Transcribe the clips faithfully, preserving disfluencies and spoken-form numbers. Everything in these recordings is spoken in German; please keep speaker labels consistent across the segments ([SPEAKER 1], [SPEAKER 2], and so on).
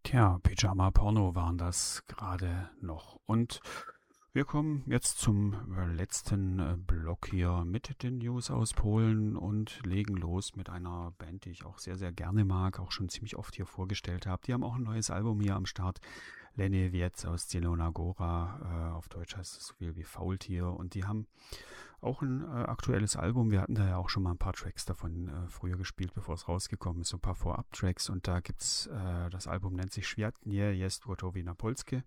[SPEAKER 1] Tja, Pyjama Porno waren das gerade noch. Und wir kommen jetzt zum äh, letzten äh, Block hier mit den News aus Polen und legen los mit einer Band, die ich auch sehr, sehr gerne mag, auch schon ziemlich oft hier vorgestellt habe. Die haben auch ein neues Album hier am Start. Lenny Wiec aus Zielona Góra, äh, auf Deutsch heißt es so viel wie Faultier. Und die haben auch ein äh, aktuelles Album. Wir hatten da ja auch schon mal ein paar Tracks davon äh, früher gespielt, bevor es rausgekommen ist. So ein paar Vorab-Tracks. Und da gibt's, äh, das Album nennt sich Świat nie jest gotowy na Polskie.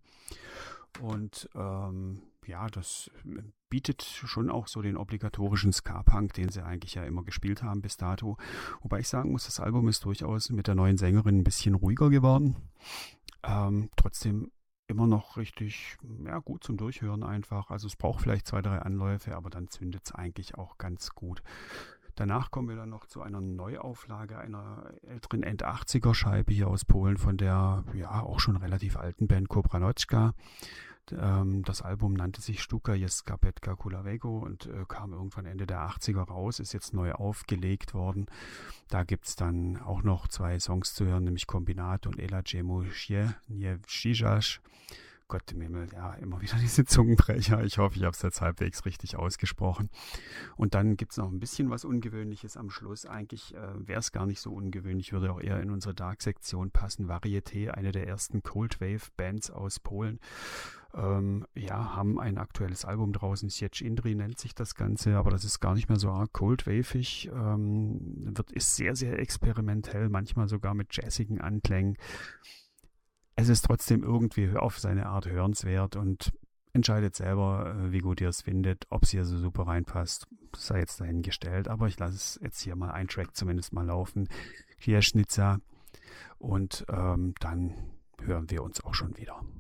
[SPEAKER 1] Und ähm, ja, das bietet schon auch so den obligatorischen Ska-Punk, den sie eigentlich ja immer gespielt haben bis dato. Wobei ich sagen muss, das Album ist durchaus mit der neuen Sängerin ein bisschen ruhiger geworden. Ähm, trotzdem immer noch richtig, ja, gut zum Durchhören einfach. Also es braucht vielleicht zwei, drei Anläufe, aber dann zündet es eigentlich auch ganz gut. Danach kommen wir dann noch zu einer Neuauflage einer älteren End-achtziger-Scheibe hier aus Polen von der, ja, auch schon relativ alten Band Kobranocka. Ähm, das Album nannte sich Sztuka jest Skarpetka Kulawego und äh, kam irgendwann Ende der achtziger raus, ist jetzt neu aufgelegt worden. Da gibt es dann auch noch zwei Songs zu hören, nämlich Kombinat und Ela Jemu Shie, Nie Shijash. Gott im Himmel, ja, immer wieder diese Zungenbrecher. Ich hoffe, ich habe es jetzt halbwegs richtig ausgesprochen. Und dann gibt es noch ein bisschen was Ungewöhnliches am Schluss. Eigentlich äh, wäre es gar nicht so ungewöhnlich, würde auch eher in unsere Dark-Sektion passen. Varieté, eine der ersten Cold Wave-Bands aus Polen. Ähm, ja, haben ein aktuelles Album draußen. Sieć Indri nennt sich das Ganze, aber das ist gar nicht mehr so arg Cold Wave-ig. Ähm, wird, ist sehr, sehr experimentell, manchmal sogar mit jazzigen Anklängen. Es ist trotzdem irgendwie auf seine Art hörenswert und entscheidet selber, wie gut ihr es findet, ob es hier so super reinpasst, sei jetzt dahingestellt. Aber ich lasse es jetzt hier mal ein Track zumindest mal laufen. Kieschnitzer und ähm, dann hören wir uns auch schon wieder.